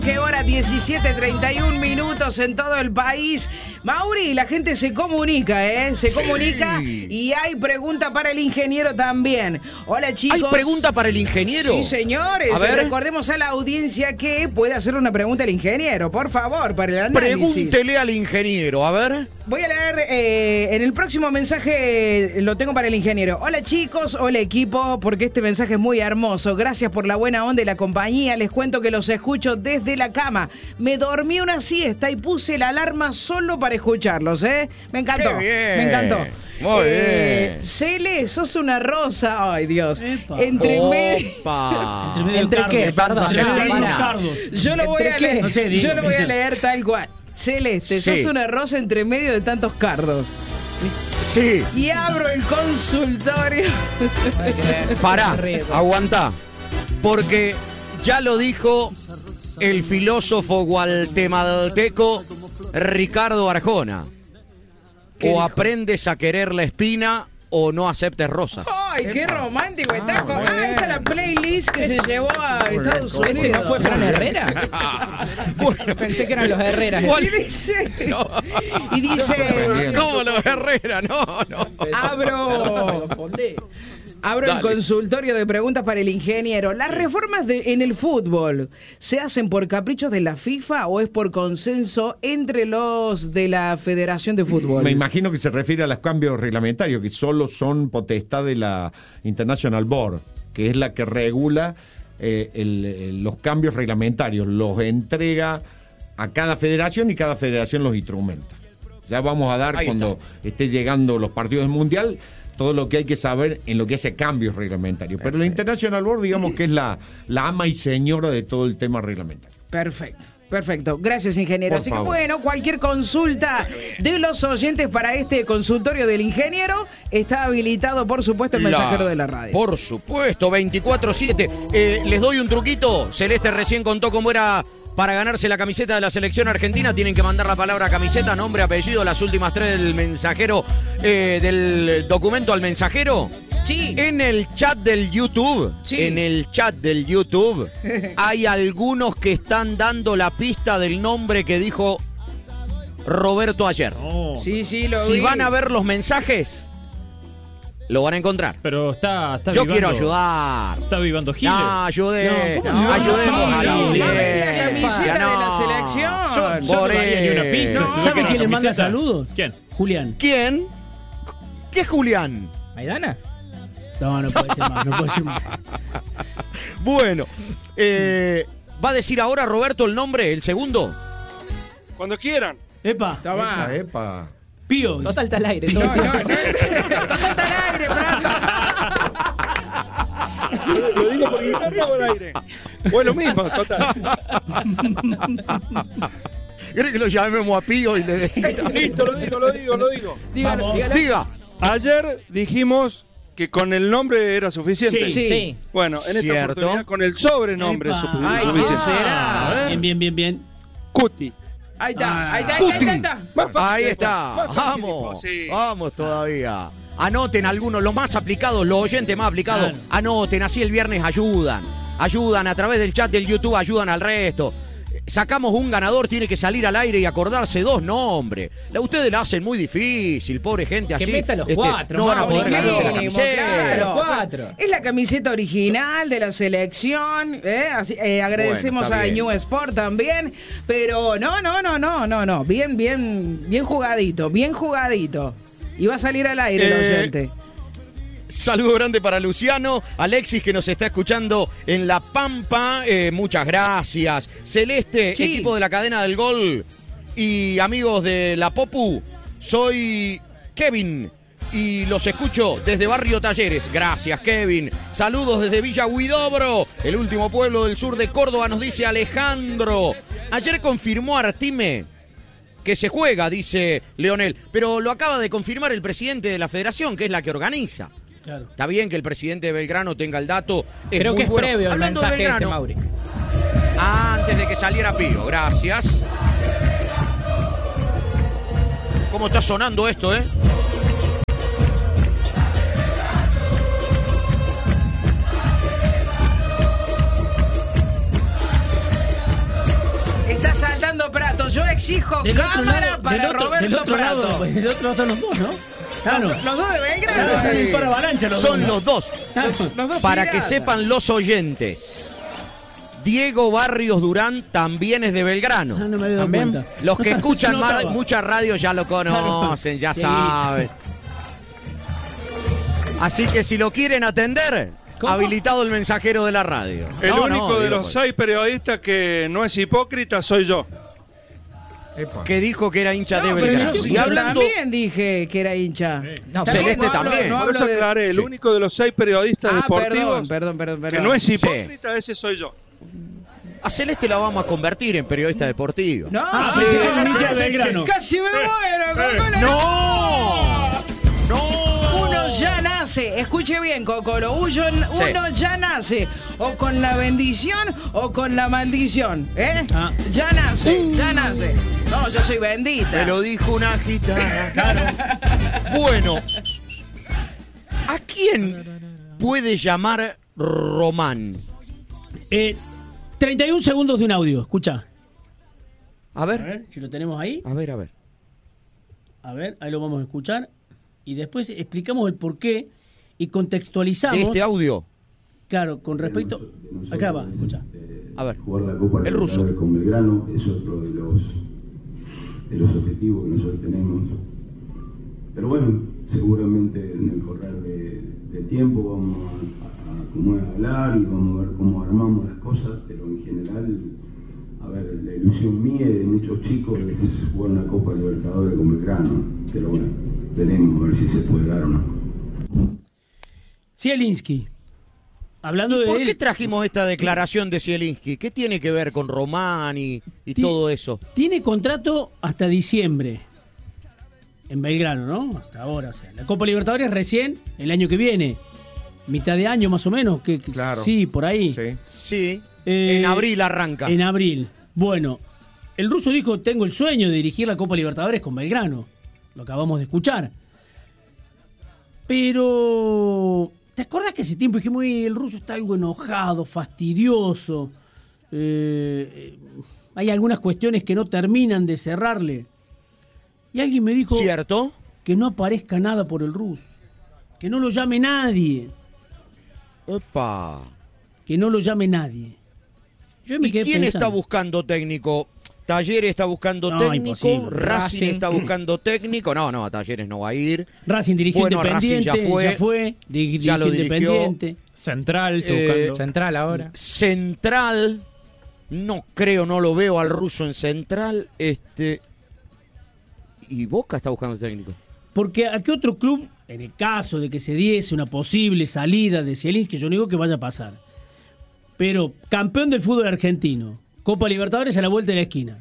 ¿Qué hora? 17:31 minutos en todo el país. Mauri, la gente se comunica, ¿eh? Se comunica y hay pregunta para el ingeniero también. Hola, chicos. ¿Hay pregunta para el ingeniero? Sí, señores. A ver. Recordemos a la audiencia que puede hacer una pregunta al ingeniero, por favor, para el análisis. Pregúntele al ingeniero, a ver. Voy a leer en el próximo mensaje, lo tengo para el ingeniero. Hola, chicos, hola, equipo, porque este mensaje es muy hermoso. Gracias por la buena onda y la compañía. Les cuento que los escucho desde la cama. Me dormí una siesta y puse la alarma solo para escucharlos, ¿eh? Me encantó. Qué bien. Me encantó. Muy bien. Cele, sos una rosa. Ay, Dios. Epa. Entre medio. Opa. ¿Entre qué? Tanta serpentina. Yo lo voy a leer. No sé, digo, Yo lo voy a dice. leer tal cual. Celeste, Sí. sos una rosa entre medio de tantos cardos. Sí. Y abro el consultorio. Pará, aguantá. Porque ya lo dijo el filósofo guatemalteco Ricardo Arjona. O aprendes a querer la espina o no aceptes rosas. ¡Ay, qué romántico! Está con... esta es la playlist que se llevó a Estados Unidos. ¿Ese no fue Fran Herrera? Bueno, Pensé que eran los Herreras. ¿cuál? Y dice... Y dice... ¿Cómo los Herrera? No. Abro el Dale. consultorio de preguntas para el ingeniero. ¿Las reformas en el fútbol se hacen por caprichos de la FIFA o es por consenso entre los de la Federación de Fútbol? Me imagino que se refiere a los cambios reglamentarios, que solo son potestad de la International Board, que es la que regula los cambios reglamentarios, los entrega a cada federación y cada federación los instrumenta. Ya vamos a dar, Ahí cuando esté llegando los partidos del Mundial, todo lo que hay que saber en lo que hace cambios reglamentarios. Pero la International Board, digamos que es la ama y señora de todo el tema reglamentario. Perfecto. Gracias, ingeniero. Por Así favor. que bueno, cualquier consulta de los oyentes para este consultorio del ingeniero está habilitado, por supuesto, el mensajero de la radio. Por supuesto, 24/7. Les doy un truquito. Celeste recién contó cómo era para ganarse la camiseta de la selección argentina. Tienen que mandar la palabra camiseta, nombre, apellido, las últimas 3 del mensajero, del documento al mensajero. Sí. En el chat del YouTube, hay algunos que están dando la pista del nombre que dijo Roberto ayer. Sí, lo Si vi. van a ver los mensajes, lo van a encontrar. Pero está Yo vivando. quiero ayudar. Está vivando Giles. No, ayudemos No, a la no, audiencia. no ves la camiseta de la selección. Yo no daría ni una pista. No, Si veo ¿sabe que quién la le manda camiseta- saludos? ¿Quién? Julián. ¿Quién? ¿Qué es Julián? ¿Maidana? No puede ser más, Bueno, ¿va a decir ahora Roberto el nombre, el segundo? Cuando quieran. Epa, Tomá. Epa. Pío. Total está al aire. No, está al aire, Fran. ¿Lo digo por guitarra o al aire? O es lo mismo, total. ¿Cree que lo llamemos a Pío y le decimos? Listo, lo digo. Vamos. Diga. Ayer dijimos que con el nombre era suficiente. Sí. Bueno, en esta Cierto. oportunidad con el sobrenombre es Epa. Ay, ¿quién suficiente. será? Bien. Cuti. Ahí está. Más fácil Ahí es, está. más fácil Vamos. es, sí. Vamos todavía. Anoten algunos, los más aplicados, los oyentes más aplicados. Claro. Anoten, así el viernes ayudan. Ayudan a través del chat del YouTube, ayudan al resto. Sacamos un ganador, tiene que salir al aire y acordarse 2 nombres. Ustedes la hacen muy difícil, pobre gente así. Que meta los 4, no van a poder Mauro, ganarse la mínimo, camiseta. claro. Los 4. Es la camiseta original de la selección. Así, agradecemos Bueno, está a bien. New Sport también. Pero no. Bien jugadito. Y va a salir al aire el oyente. Saludo grande para Luciano, Alexis que nos está escuchando en La Pampa, muchas gracias. Celeste, Sí. equipo de la cadena del gol y amigos de La Popu, soy Kevin y los escucho desde Barrio Talleres. Gracias, Kevin. Saludos desde Villa Huidobro, el último pueblo del sur de Córdoba, nos dice Alejandro. Ayer confirmó Artime que se juega, dice Leonel, pero lo acaba de confirmar el presidente de la federación, que es la que organiza. Claro. Está bien que el presidente de Belgrano tenga el dato. Creo muy que es bueno. previo el Hablando de mensaje ese, Belgrano, Mauri. antes de que saliera Pío, gracias. ¿Cómo está sonando esto, eh? Exijo Del otro cámara lado, para del Roberto otro lado, Prato. del otro lado están los dos, ¿no? Claro. Los dos de Belgrano. Claro, están en para avalancha los Son dos, ¿no? los dos. Los dos Para que piratas. sepan los oyentes, Diego Barrios Durán también es de Ah, Belgrano. no me había dado También. cuenta. Los que escuchan Yo notaba. muchas radios ya lo conocen, ya Sí. saben. Así que si lo quieren atender, ¿Cómo? habilitado el mensajero de la radio. El No, único no, de digo, los 6 periodistas que no es hipócrita soy yo. Epa. que dijo que era hincha de No, pero Belgrano. yo, Y yo hablando, también dije que era hincha. No, Celeste no hablo- también. no Por hablo eso de- aclaré, el Sí. único de los 6 periodistas deportivos perdón. que no es hipócrita, ese soy yo. a Celeste la vamos a convertir en periodista deportivo. No, Ah, pensé que era un hincha de Belgrano. Casi me muero, Cocolo. ¡No! ¡No! Uno ya nace, escuche bien, Cocolo, uno ya nace o con la bendición o con la maldición, ¿eh? Ah. Ya nace. No, yo soy bendita. Me lo dijo una gitana. Bueno, ¿a quién puede llamar Román? 31 segundos de un audio, escucha. A A ver, ver si lo tenemos ahí. a ver, a ver. A ver, ahí lo vamos a escuchar. Y después explicamos el porqué y contextualizamos. ¿De este audio? Claro, con respecto. Acá va, escucha. A ver. Jugar la Copa El ruso. Libertadores con Belgrano es otro de los objetivos que nosotros tenemos. Pero bueno, seguramente en el correr de tiempo vamos a como es, hablar y vamos a ver cómo armamos las cosas, pero en general, a ver, la ilusión mía y de muchos chicos es jugar una Copa Libertadores con Belgrano. Pero bueno, veremos a ver si se puede dar o no. Zielinski. Hablando de ¿Por él. qué trajimos esta declaración de Zielinski? ¿Qué tiene que ver con Román y Ti- todo eso? Tiene contrato hasta diciembre. En Belgrano, ¿no? Hasta ahora. O sea, la Copa Libertadores recién el año que viene. Mitad de año más o menos. Claro. Sí, por ahí. Sí. Sí, Eh, en abril arranca. En abril. Bueno, el ruso dijo, tengo el sueño de dirigir la Copa Libertadores con Belgrano. Lo acabamos de escuchar. Pero, ¿te acuerdas que ese tiempo dijimos, el ruso está algo enojado, fastidioso? Hay algunas cuestiones que no terminan de cerrarle. Y alguien me dijo ¿Cierto? que no aparezca nada por el ruso. Que no lo llame nadie. Opa. Que no lo llame nadie. Yo me ¿Y quedé quién pensando. está buscando técnico? Talleres está buscando No, técnico, imposible. Racing está buscando técnico. No, a Talleres no va a ir. Racing dirigió Bueno, Racing Independiente, ya fue. dirigió Ya lo dirigió. Independiente. Central, está Eh, buscando. Central ahora. Central, no creo, no lo veo al ruso en Central. Y Boca está buscando técnico. Porque a qué otro club, en el caso de que se diese una posible salida de Zielinski, yo no digo que vaya a pasar, pero campeón del fútbol argentino, Copa Libertadores a la vuelta de la esquina.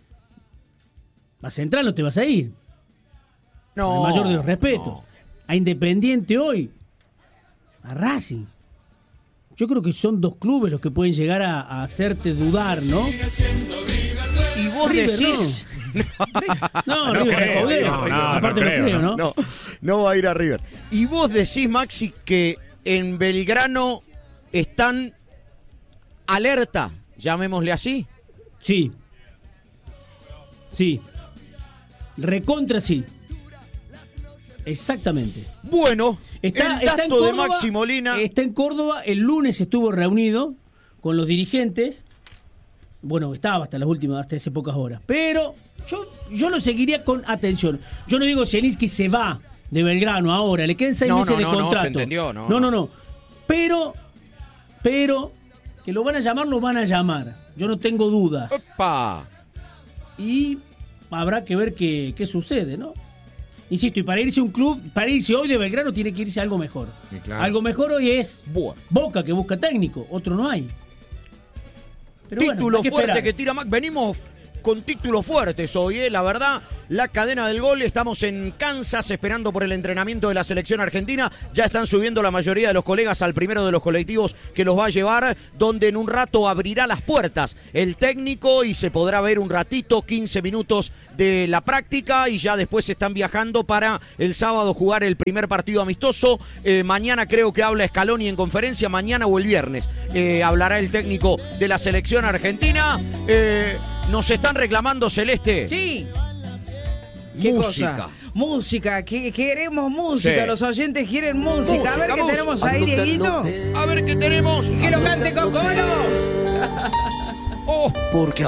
A Central no te vas a ir, No. con el mayor de los respetos. no. A Independiente hoy, a Racing. Yo creo que son dos clubes los que pueden llegar a hacerte dudar, ¿no? Y vos River, decís. No, No River creo, joder. no, Aparte no no creo, creo, ¿no? No va a ir a River. Y vos decís, Maxi, que en Belgrano están alerta, llamémosle así. Sí. Sí. Recontra sí. Exactamente. Bueno, el Está en dato de Córdoba, Maxi Molina. Está en Córdoba, el lunes estuvo reunido con los dirigentes. Bueno, estaba hasta hace pocas horas. Pero yo lo seguiría con atención. Yo no digo Zielinski se va de Belgrano ahora, le quedan 6 meses de contrato. se entendió, no. No. Pero, que lo van a llamar. Yo no tengo dudas. Opa. Y habrá que ver qué sucede, ¿no? Insisto, y para irse a un club, para irse hoy de Belgrano tiene que irse a algo mejor. Sí, claro. Algo mejor hoy es Bueno. Boca, que busca técnico, otro no hay. Pero bueno, Título hay que fuerte esperar. que tira Max. Venimos con títulos fuertes hoy, la verdad. La cadena del gol. Estamos en Kansas esperando por el entrenamiento de la selección argentina. Ya están subiendo la mayoría de los colegas al primero de los colectivos que los va a llevar, donde en un rato abrirá las puertas el técnico y se podrá ver un ratito, 15 minutos de la práctica, y ya después están viajando para el sábado jugar el primer partido amistoso. Mañana creo que habla Scaloni en conferencia, mañana o el viernes hablará el técnico de la selección argentina. Nos están reclamando, Celeste. Sí. ¿Qué Música. cosa? Música, queremos música, Sí. los oyentes quieren música. A ver qué Música, tenemos ahí, Dieguito. A ver qué tenemos. Que lo cante Cocolo. Oh, Porque